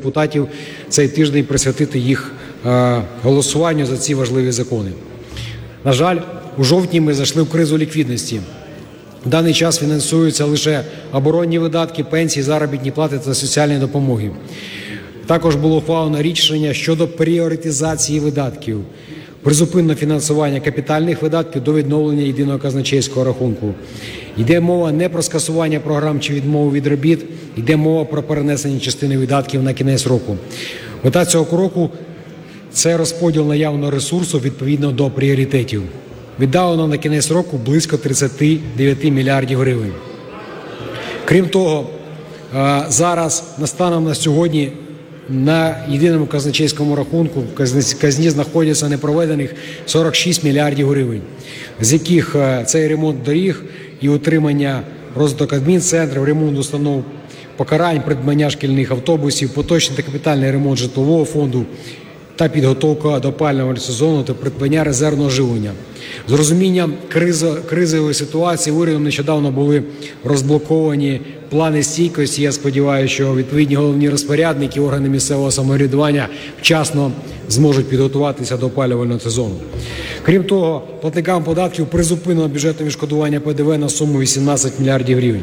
депутатів цей тиждень присвятити їх голосуванню за ці важливі закони. На жаль, у жовтні ми зайшли в кризу ліквідності. В даний час фінансуються лише оборонні видатки, пенсії, заробітні плати та соціальні допомоги. Також було ухвалено рішення щодо пріоритизації видатків, призупинено фінансування капітальних видатків до відновлення єдиного казначейського рахунку. Йде мова не про скасування програм чи відмову від робіт, йде мова про перенесення частини видатків на кінець року. Мета цього кроку – це розподіл наявного ресурсу відповідно до пріоритетів. Віддалено на кінець року близько 39 мільярдів гривень. Крім того, зараз, станом на сьогодні, на єдиному казначейському рахунку в казні знаходяться непроведених 46 мільярдів гривень, з яких це ремонт доріг і утримання, розвиток адмінцентрів, ремонт установ покарань, придбання шкільних автобусів, поточний та капітальний ремонт житлового фонду та підготовка до опалювального сезону та придбання резервного живлення. З розумінням кризової ситуації урядом нещодавно були розблоковані плани стійкості. Я сподіваюся, що відповідні головні розпорядники, органи місцевого самоврядування вчасно зможуть підготуватися до опалювального сезону. Крім того, платникам податків призупинено бюджетне відшкодування ПДВ на суму 18 мільярдів гривень.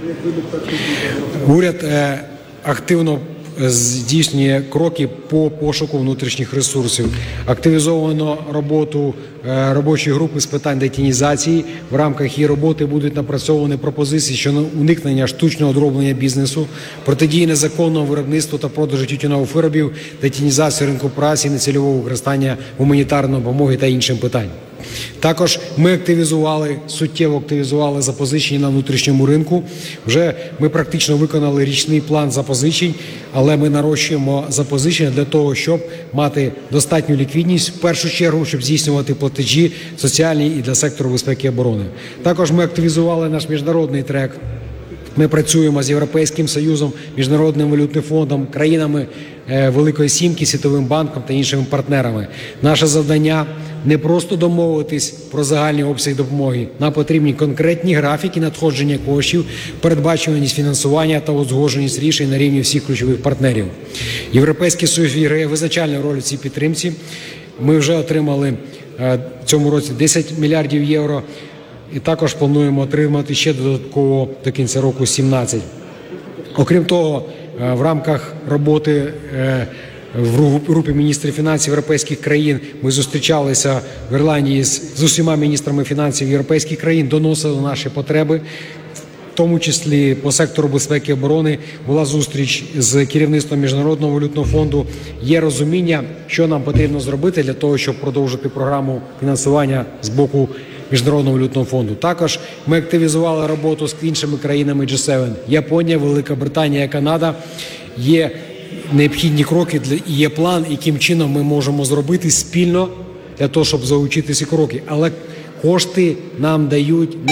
Уряд активно здійснює кроки по пошуку внутрішніх ресурсів. Активізовано роботу робочої групи з питань детінізації. В рамках її роботи будуть напрацьовані пропозиції щодо уникнення штучного дроблення бізнесу, протидії незаконного виробництва та продажу тютюнових виробів, детінізації ринку праці, нецільового використання гуманітарної допомоги та іншим питань. Також ми суттєво активізували запозичення на внутрішньому ринку. Вже ми практично виконали річний план запозичень, але ми нарощуємо запозичення для того, щоб мати достатню ліквідність, в першу чергу, щоб здійснювати платежі соціальні і для сектору безпеки і оборони. Також ми активізували наш міжнародний трек. Ми працюємо з Європейським Союзом, Міжнародним валютним фондом, країнами Великої Сімки, Світовим банком та іншими партнерами. Наше завдання – не просто домовитись про загальний обсяг допомоги. Нам потрібні конкретні графіки надходження коштів, передбачуваність фінансування та узгодженість рішень на рівні всіх ключових партнерів. Європейський Союз грає визначальну роль у цій підтримці. Ми вже отримали в цьому році 10 мільярдів євро. І також плануємо отримати ще додатково до кінця року 17. Окрім того, в рамках роботи в групі міністрів фінансів європейських країн ми зустрічалися в Ірландії з усіма міністрами фінансів європейських країн, доносили наші потреби, в тому числі по сектору безпеки і оборони. Була зустріч з керівництвом Міжнародного валютного фонду. Є розуміння, що нам потрібно зробити для того, щоб продовжити програму фінансування з боку Міжнародного валютного фонду. Також ми активізували роботу з іншими країнами G7. Японія, Велика Британія, Канада. Є необхідні кроки, є план, яким чином ми можемо зробити спільно для того, щоб залучити ці кроки. Але кошти нам дають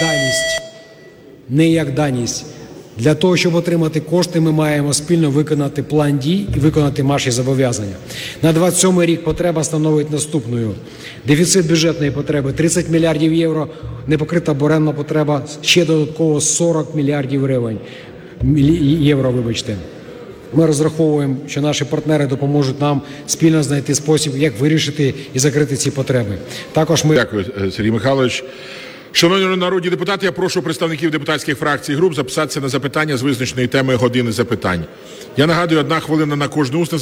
не як даність. Для того, щоб отримати кошти, ми маємо спільно виконати план дій і виконати наші зобов'язання. На 27 рік потреба становить наступною. Дефіцит бюджетної потреби – 30 мільярдів євро, непокрита оборонна потреба – ще додатково 40 мільярдів євро. Ми розраховуємо, що наші партнери допоможуть нам спільно знайти спосіб, як вирішити і закрити ці потреби. Дякую, Сергій Михайлович. Шановні народні депутати, я прошу представників депутатських фракцій і груп записатися на запитання з визначеної теми «Години запитань». Я нагадую, 1 хвилина на кожне усне запитання.